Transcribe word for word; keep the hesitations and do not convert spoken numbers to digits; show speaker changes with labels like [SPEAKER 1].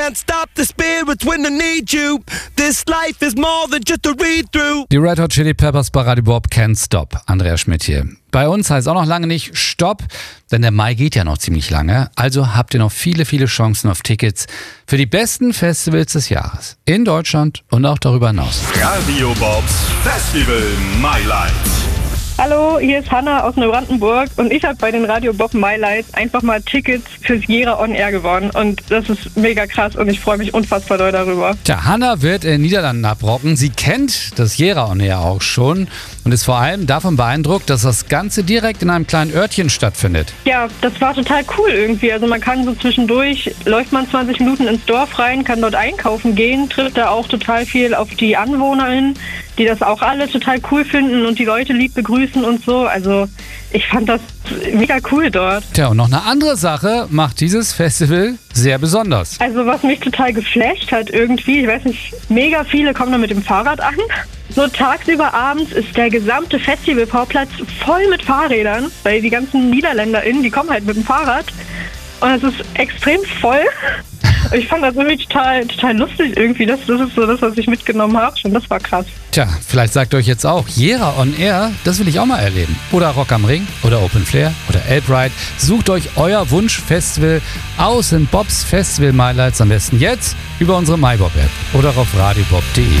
[SPEAKER 1] Can't stop the spirits when I need you. This life is more than just a read-through.
[SPEAKER 2] Die Red Hot Chili Peppers bei Radio Bob, Can't Stop. Andreas Schmidt hier. Bei uns heißt auch noch lange nicht Stopp, denn der Mai geht ja noch ziemlich lange. Also habt ihr noch viele, viele Chancen auf Tickets für die besten Festivals des Jahres. In Deutschland und auch darüber hinaus.
[SPEAKER 3] Radio Bobs Festival Highlights.
[SPEAKER 4] Hallo, hier ist Hanna aus Neubrandenburg und ich habe bei den Radio Bob Highlights einfach mal Tickets fürs Jera On Air gewonnen und das ist mega krass und ich freue mich unfassbar doll darüber.
[SPEAKER 2] Tja, Hanna wird in den Niederlanden abrocken. Sie kennt das Jera On Air auch schon und ist vor allem davon beeindruckt, dass das Ganze direkt in einem kleinen Örtchen stattfindet.
[SPEAKER 4] Ja, das war total cool irgendwie. Also man kann so zwischendurch, läuft man zwanzig Minuten ins Dorf rein, kann dort einkaufen gehen, trifft da auch total viel auf die AnwohnerInnen, die das auch alle total cool finden und die Leute lieb begrüßen und so. Also ich fand das mega cool dort.
[SPEAKER 2] Tja, und noch eine andere Sache macht dieses Festival sehr besonders.
[SPEAKER 4] Also was mich total geflasht hat irgendwie, ich weiß nicht, mega viele kommen da mit dem Fahrrad an. So tagsüber abends ist der gesamte Festivalvorplatz voll mit Fahrrädern, weil die ganzen NiederländerInnen, die kommen halt mit dem Fahrrad und es ist extrem voll. Ich fand das irgendwie total, total lustig irgendwie. Das, das ist so das, was ich mitgenommen habe. Und das war krass.
[SPEAKER 2] Tja, vielleicht sagt euch jetzt auch, Jera On Air, das will ich auch mal erleben. Oder Rock am Ring oder Open Flair oder Elbride. Sucht euch euer Wunschfestival aus in Bobs Festival Highlights am besten jetzt über unsere MyBob-App oder auf radiobob punkt de.